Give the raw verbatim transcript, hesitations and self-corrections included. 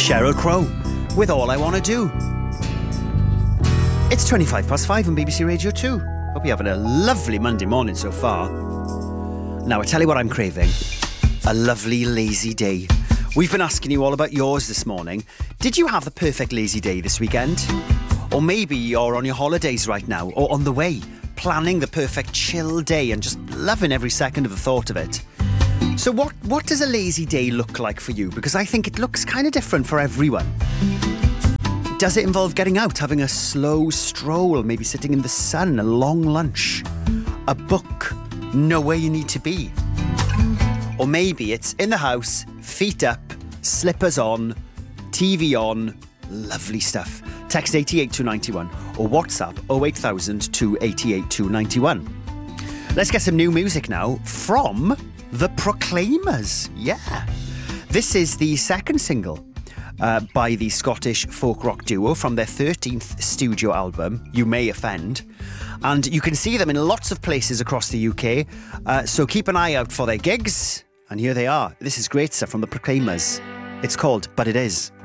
Sheryl Crow with All I Wanna Do. It's twenty-five past five on B B C Radio two. Hope you're having a lovely Monday morning so far. Now, I tell you what I'm craving. A lovely lazy day. We've been asking you all about yours this morning. Did you have the perfect lazy day this weekend? Or maybe you're on your holidays right now, or on the way, planning the perfect chill day and just loving every second of the thought of it. So what, what does a lazy day look like for you? Because I think it looks kind of different for everyone. Does it involve getting out, having a slow stroll, maybe sitting in the sun, a long lunch, a book, know where you need to be? Or maybe it's in the house, feet up, slippers on, T V on, lovely stuff. Text eight eight two nine one or WhatsApp oh eight thousand two eight eight two nine one. Let's get some new music now from The Proclaimers. Yeah. This is the second single uh, by the Scottish folk rock duo from their thirteenth studio album, You May Offend. And you can see them in lots of places across the U K. Uh, so keep an eye out for their gigs. And here they are. This is great stuff from The Proclaimers. It's called But It Is.